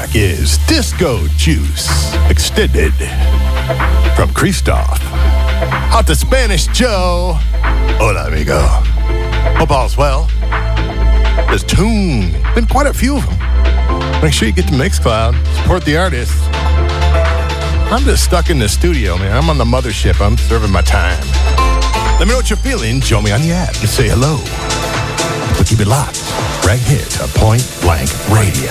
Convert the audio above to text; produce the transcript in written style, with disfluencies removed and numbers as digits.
track is Disco Juice, extended from Christoph. Out to Spanish Joe. Hola, amigo. Hope all's well. This tune, been quite a few of them. Make sure you get to Mixcloud, support the artist. I'm just stuck in the studio, man. I'm on the mothership. I'm serving my time. Let me know what you're feeling. Join me on the app and say hello. But keep it locked right here to Point Blank Radio.